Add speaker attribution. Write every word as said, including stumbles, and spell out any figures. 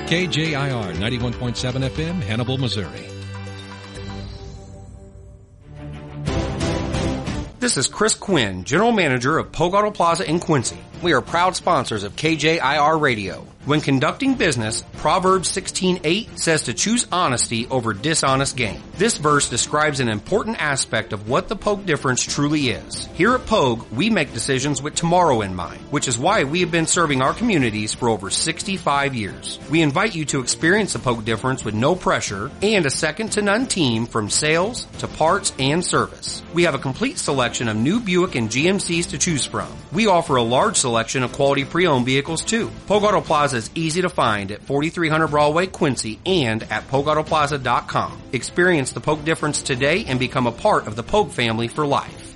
Speaker 1: K J I R ninety-one point seven F M, Hannibal, Missouri.
Speaker 2: This is Chris Quinn, General Manager of Pogue Auto Plaza in Quincy. We are proud sponsors of K J I R Radio. When conducting business, Proverbs sixteen eight says to choose honesty over dishonest gain. This verse describes an important aspect of what the Pogue difference truly is. Here at Pogue, we make decisions with tomorrow in mind, which is why we have been serving our communities for over sixty-five years. We invite you to experience the Pogue difference with no pressure and a second-to-none team from sales to parts and service. We have a complete selection of new Buick and G M Cs to choose from. We offer a large selection of quality pre-owned vehicles too. Pogue Auto Plaza is easy to find at forty-three hundred Broadway, Quincy, and at pogue auto plaza dot com. Experience the Pogue difference today and become a part of the Pogue family for life.